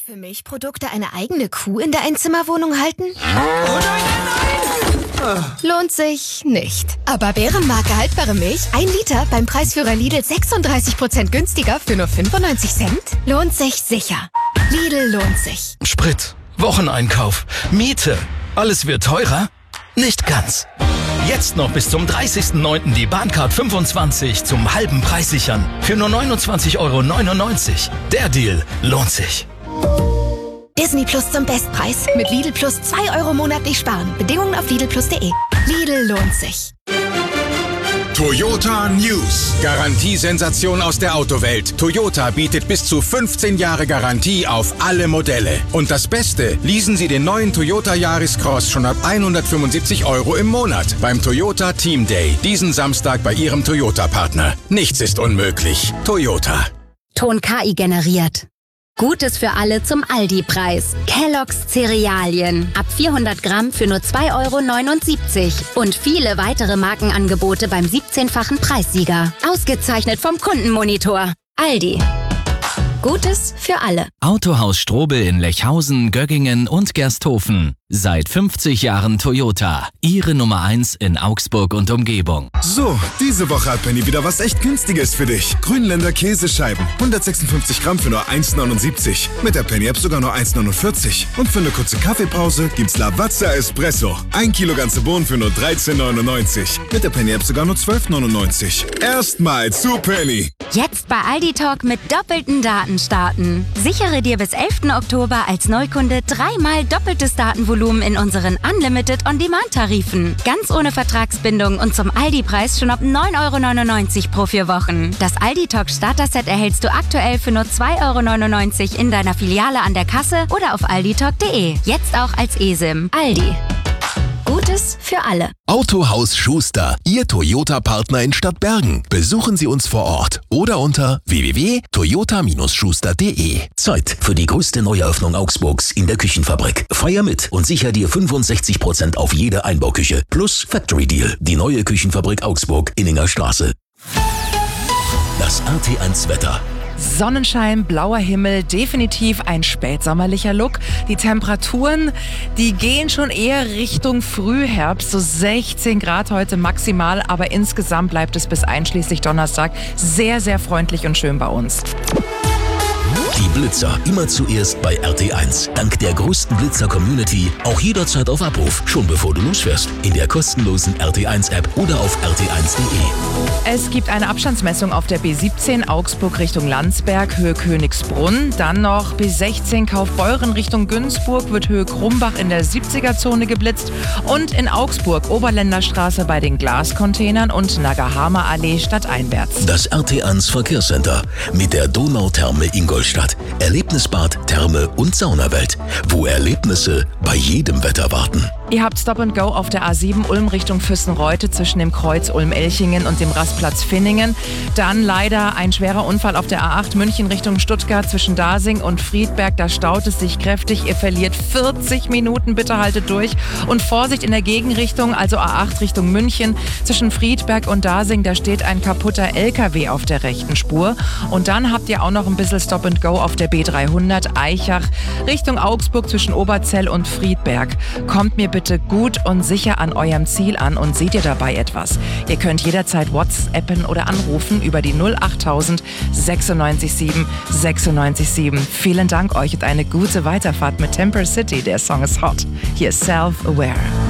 Für Milchprodukte eine eigene Kuh in der Einzimmerwohnung halten? Oh nein! Lohnt sich nicht. Aber Bärenmarke haltbare Milch, 1 Liter beim Preisführer Lidl 36% günstiger für nur 95 Cent? Lohnt sich sicher. Lidl lohnt sich. Sprit, Wocheneinkauf, Miete. Alles wird teurer? Nicht ganz. Jetzt noch bis zum 30.09. die Bahncard 25 zum halben Preis sichern. Für nur 29,99 €. Der Deal lohnt sich. Disney Plus zum Bestpreis. Mit Lidl Plus 2 € monatlich sparen. Bedingungen auf lidlplus.de. Lidl lohnt sich. Toyota News. Garantiesensation aus der Autowelt. Toyota bietet bis zu 15 Jahre Garantie auf alle Modelle. Und das Beste, leasen Sie den neuen Toyota Yaris Cross schon ab 175 € im Monat beim Toyota Team Day. Diesen Samstag bei Ihrem Toyota-Partner. Nichts ist unmöglich. Toyota. Ton KI generiert. Gutes für alle zum Aldi-Preis. Kellogg's Cerealien. Ab 400 Gramm für nur 2,79 €. Und viele weitere Markenangebote beim 17-fachen Preissieger. Ausgezeichnet vom Kundenmonitor. Aldi. Gutes für alle. Autohaus Strobel in Lechhausen, Göggingen und Gersthofen. Seit 50 Jahren Toyota. Ihre Nummer 1 in Augsburg und Umgebung. So, diese Woche hat Penny wieder was echt Günstiges für dich. Grünländer Käsescheiben. 156 Gramm für nur 1,79 €. Mit der Penny-App sogar nur 1,49 €. Und für eine kurze Kaffeepause gibt's Lavazza Espresso. 1 Kilo ganze Bohnen für nur 13,99 €. Mit der Penny-App sogar nur 12,99 €. Erstmal zu Penny. Jetzt bei Aldi Talk mit doppelten Daten starten. Sichere dir bis 11. Oktober als Neukunde 3-mal doppeltes Datenvolumen in unseren Unlimited On-Demand-Tarifen. Ganz ohne Vertragsbindung und zum Aldi-Preis schon ab 9,99 € pro 4 Wochen. Das Aldi Talk Starter-Set erhältst du aktuell für nur 2,99 € in deiner Filiale an der Kasse oder auf alditalk.de. Jetzt auch als eSIM. Aldi. Gutes für alle. Autohaus Schuster, Ihr Toyota-Partner in Stadtbergen. Besuchen Sie uns vor Ort oder unter www.toyota-schuster.de. Zeit für die größte Neueröffnung Augsburgs in der Küchenfabrik. Feier mit und sicher dir 65% auf jede Einbauküche. Plus Factory Deal. Die neue Küchenfabrik Augsburg, Inninger Straße. Das RT1 Wetter. Sonnenschein, blauer Himmel, definitiv ein spätsommerlicher Look. Die Temperaturen, die gehen schon eher Richtung Frühherbst, so 16 Grad heute maximal, aber insgesamt bleibt es bis einschließlich Donnerstag sehr, sehr freundlich und schön bei uns. Die Blitzer immer zuerst bei RT1. Dank der größten Blitzer-Community auch jederzeit auf Abruf, schon bevor du losfährst. In der kostenlosen RT1-App oder auf rt1.de. Es gibt eine Abstandsmessung auf der B17 Augsburg Richtung Landsberg, Höhe Königsbrunn. Dann noch B16 Kaufbeuren Richtung Günzburg, wird Höhe Krumbach in der 70er-Zone geblitzt. Und in Augsburg Oberländerstraße bei den Glascontainern und Nagahama Allee stadteinwärts. Das RT1 Verkehrscenter mit der Donautherme Ingolstadt. Erlebnisbad, Therme und Saunawelt, wo Erlebnisse bei jedem Wetter warten. Ihr habt Stop and Go auf der A7 Ulm Richtung Füssenreute zwischen dem Kreuz Ulm-Elchingen und dem Rastplatz Finningen. Dann leider ein schwerer Unfall auf der A8 München Richtung Stuttgart zwischen Dasing und Friedberg. Da staut es sich kräftig. Ihr verliert 40 Minuten. Bitte haltet durch. Und Vorsicht in der Gegenrichtung, also A8 Richtung München zwischen Friedberg und Dasing. Da steht ein kaputter LKW auf der rechten Spur. Und dann habt ihr auch noch ein bisschen Stop and Go auf der B300 Eichach Richtung Augsburg zwischen Oberzell und Friedberg. Kommt mir bitte gut und sicher an eurem Ziel an und seht ihr dabei etwas. Ihr könnt jederzeit WhatsAppen oder anrufen über die 08000 96 7 96 7. Vielen Dank euch und eine gute Weiterfahrt mit Temper City. Der Song ist hot. Hier ist Self-Aware.